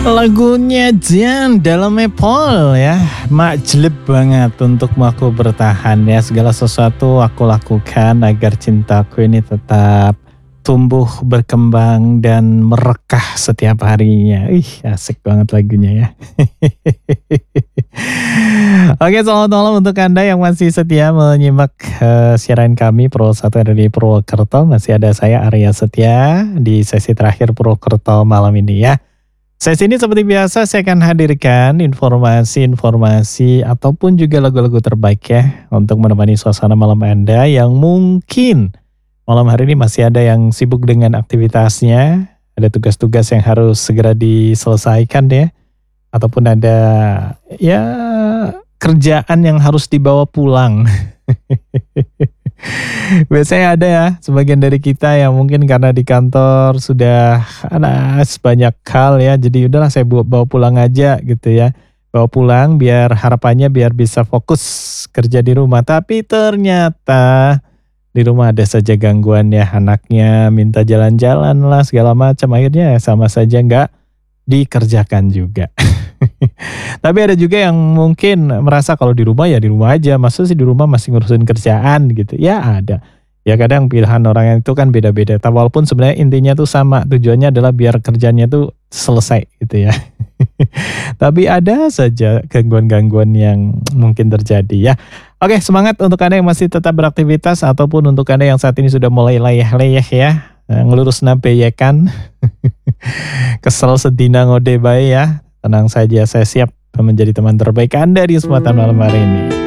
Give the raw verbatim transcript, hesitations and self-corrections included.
Lagunya Jan dalamnya Paul ya, mak jelek banget untuk aku bertahan ya, segala sesuatu aku lakukan agar cintaku ini tetap tumbuh, berkembang dan merekah setiap harinya. Ih, asik banget lagunya ya. Oke, selamat malam untuk Anda yang masih setia menyimak uh, siaran kami Pro satu dari Purwokerto. Masih ada saya Arya Setia di sesi terakhir Purwokerto malam ini ya. Sesi ini seperti biasa saya akan hadirkan informasi-informasi ataupun juga lagu-lagu terbaik ya untuk menemani suasana malam Anda yang mungkin malam hari ini masih ada yang sibuk dengan aktivitasnya, ada tugas-tugas yang harus segera diselesaikan ya, ataupun ada ya kerjaan yang harus dibawa pulang. Biasanya ada ya sebagian dari kita yang mungkin karena di kantor sudah ada banyak hal ya, jadi udahlah saya bawa pulang aja gitu ya, bawa pulang biar harapannya biar bisa fokus kerja di rumah, tapi ternyata di rumah ada saja gangguan ya, anaknya minta jalan-jalan lah segala macam, akhirnya sama saja nggak dikerjakan juga. Tapi ada juga yang mungkin merasa kalau di rumah ya di rumah aja, maksudnya sih di rumah masih ngurusin kerjaan gitu. Ya ada. Ya kadang pilihan orang itu kan beda-beda. Walaupun sebenarnya intinya tuh sama, tujuannya adalah biar kerjanya tuh selesai gitu ya. Tapi ada saja gangguan-gangguan yang mungkin terjadi ya. Oke, semangat untuk Anda yang masih tetap beraktivitas ataupun untuk Anda yang saat ini sudah mulai layah-layah ya, ngelurus nabeyekan. Kesel sedina ngode bae ya. Tenang saja, saya siap menjadi teman terbaik Anda di kesempatan malam hari ini.